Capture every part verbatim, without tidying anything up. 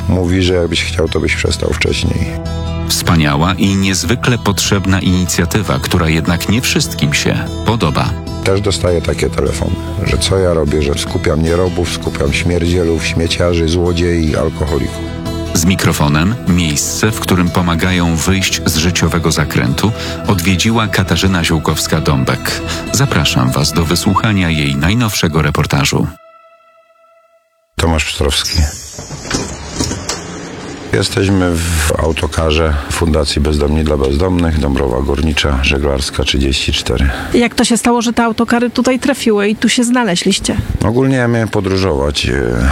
mówi, że jakbyś chciał, to byś przestał wcześniej. Wspaniała i niezwykle potrzebna inicjatywa, która jednak nie wszystkim się podoba. Też dostaję takie telefony, że co ja robię, że skupiam nierobów, skupiam śmierdzielów, śmieciarzy, złodziei, alkoholików. Z mikrofonem miejsce, w którym pomagają wyjść z życiowego zakrętu, odwiedziła Katarzyna Ziółkowska-Dąbek. Zapraszam Was do wysłuchania jej najnowszego reportażu. Tomasz Pstrowski. Jesteśmy w autokarze Fundacji Bezdomni dla Bezdomnych, Dąbrowa Górnicza, Żeglarska trzydzieści cztery. Jak to się stało, że te autokary tutaj trafiły i tu się znaleźliście? Ogólnie ja miałem podróżować.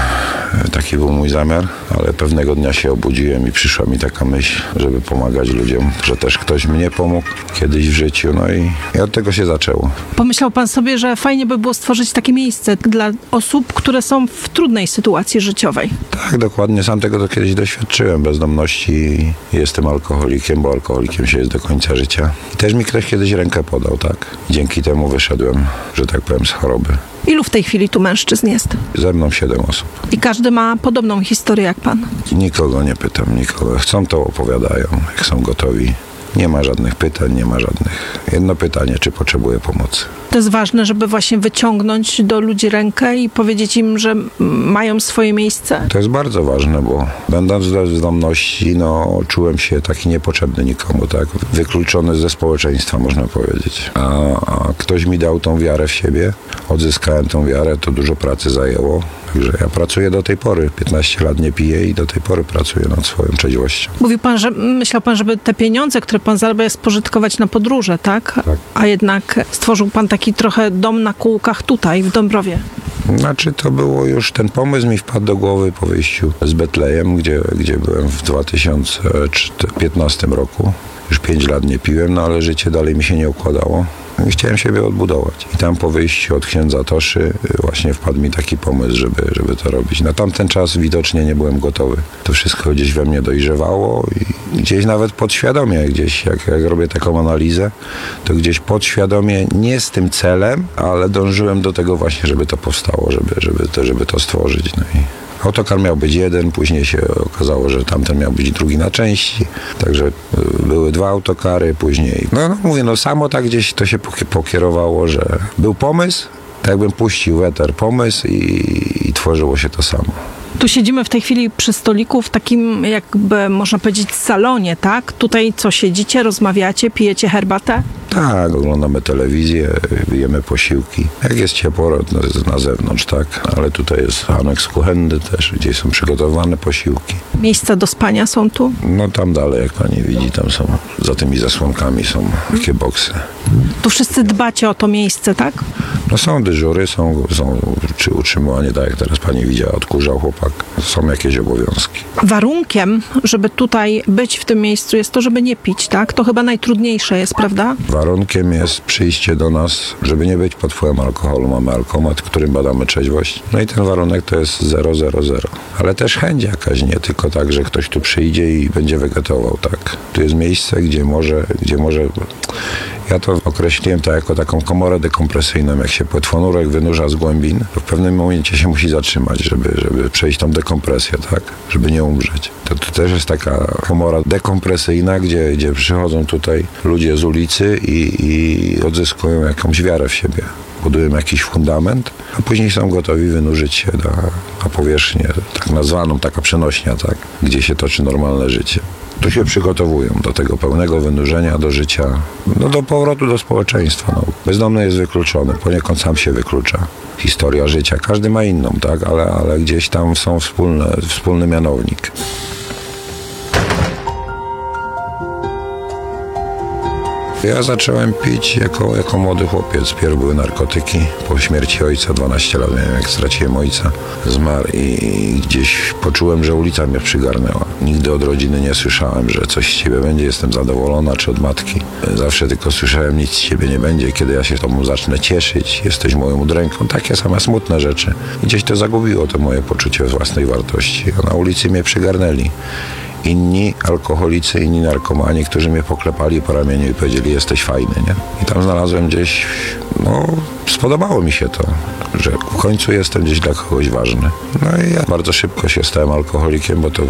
Taki był mój zamiar, ale pewnego dnia się obudziłem i przyszła mi taka myśl, żeby pomagać ludziom, że też ktoś mnie pomógł kiedyś w życiu. No i, i od tego się zaczęło. Pomyślał pan sobie, że fajnie by było stworzyć takie miejsce dla osób, które są w trudnej sytuacji życiowej. Tak, dokładnie. Sam tego to kiedyś doświadczyłem. Bezdomności i jestem alkoholikiem, bo alkoholikiem się jest do końca życia. I też mi ktoś kiedyś rękę podał, tak? Dzięki temu wyszedłem, że tak powiem, z choroby. Ilu w tej chwili tu mężczyzn jest? Ze mną siedem osób. I każdy ma podobną historię jak pan? Nikogo nie pytam, nikogo. Chcą, to opowiadają, jak są gotowi. Nie ma żadnych pytań, nie ma żadnych. Jedno pytanie, czy potrzebuję pomocy. To jest ważne, żeby właśnie wyciągnąć do ludzi rękę i powiedzieć im, że mają swoje miejsce? To jest bardzo ważne, bo będąc w bezdomności, no, czułem się taki niepotrzebny nikomu, tak? Wykluczony ze społeczeństwa, można powiedzieć. A, a ktoś mi dał tą wiarę w siebie, odzyskałem tą wiarę, to dużo pracy zajęło. Także ja pracuję do tej pory. piętnaście lat nie piję i do tej pory pracuję nad swoją trzeźwością. Mówił pan, że myślał pan, żeby te pieniądze, które pan zarabia, spożytkować na podróże, tak? Tak. A jednak stworzył pan taki trochę dom na kółkach tutaj, w Dąbrowie. Znaczy to było już, ten pomysł mi wpadł do głowy po wyjściu z Betlejem, gdzie, gdzie byłem w dwa tysiące piętnastym roku. Już pięć lat nie piłem, no ale życie dalej mi się nie układało. I chciałem siebie odbudować. I tam po wyjściu od księdza Toszy właśnie wpadł mi taki pomysł, żeby, żeby to robić. Na tamten czas widocznie nie byłem gotowy. To wszystko gdzieś we mnie dojrzewało i gdzieś nawet podświadomie, gdzieś jak, jak robię taką analizę, to gdzieś podświadomie, nie z tym celem, ale dążyłem do tego właśnie, żeby to powstało, żeby, żeby, to, żeby to stworzyć. No i autokar miał być jeden, później się okazało, że tamten miał być drugi na części, także były dwa autokary, później, no, no mówię, no samo tak gdzieś to się pokierowało, że był pomysł, tak jakbym puścił w eter pomysł i, i tworzyło się to samo. Tu siedzimy w tej chwili przy stoliku w takim, jakby można powiedzieć, salonie, tak? Tutaj co, siedzicie, rozmawiacie, pijecie herbatę? Tak, oglądamy telewizję, jemy posiłki. Jak jest ciepło na zewnątrz, tak, ale tutaj jest aneks kuchenny też, gdzie są przygotowane posiłki. Miejsca do spania są tu? No tam dalej, jak pani widzi, tam są, za tymi zasłonkami są takie boksy. Tu wszyscy dbacie o to miejsce, tak? No są dyżury, są, są czy utrzymywanie, tak jak teraz pani widziała, odkurzał chłopak. Są jakieś obowiązki. Warunkiem, żeby tutaj być w tym miejscu jest to, żeby nie pić, tak? To chyba najtrudniejsze jest, prawda? Warunkiem jest przyjście do nas, żeby nie być pod wpływem alkoholu. Mamy alkomat, w którym badamy trzeźwość. No i ten warunek to jest zero zero zero. Ale też chęć jakaś, nie tylko tak, że ktoś tu przyjdzie i będzie wegetował, tak. Tu jest miejsce, gdzie może, gdzie może... Ja to określiłem to jako taką komorę dekompresyjną. Jak się płetwonurek wynurza z głębin, to w pewnym momencie się musi zatrzymać, żeby, żeby przejść tą dekompresję, tak? Żeby nie umrzeć. To, to też jest taka komora dekompresyjna, gdzie, gdzie przychodzą tutaj ludzie z ulicy i, i odzyskują jakąś wiarę w siebie. Budują jakiś fundament, a później są gotowi wynurzyć się na, na powierzchnię, tak nazwaną, taka przenośnia, tak? Gdzie się toczy normalne życie. Tu się przygotowują do tego pełnego wynurzenia, do życia, no do powrotu do społeczeństwa. No. Bezdomny jest wykluczony, poniekąd sam się wyklucza. Historia życia, każdy ma inną, tak, ale, ale gdzieś tam są wspólne, wspólny mianownik. Ja zacząłem pić jako, jako młody chłopiec. Pierw były narkotyki. Po śmierci ojca, dwanaście lat miałem, jak straciłem ojca. Zmarł i, i gdzieś poczułem, że ulica mnie przygarnęła. Nigdy od rodziny nie słyszałem, że coś z ciebie będzie, jestem zadowolona, czy od matki. Zawsze tylko słyszałem, nic z ciebie nie będzie, kiedy ja się tobą zacznę cieszyć, jesteś moją udręką. Takie same smutne rzeczy. I gdzieś to zagubiło to moje poczucie własnej wartości. A na ulicy mnie przygarnęli. Inni alkoholicy, inni narkomani, którzy mnie poklepali po ramieniu i powiedzieli, jesteś fajny, nie? I tam znalazłem gdzieś, no, spodobało mi się to, że w końcu jestem gdzieś dla kogoś ważny. No i ja bardzo szybko się stałem alkoholikiem, bo to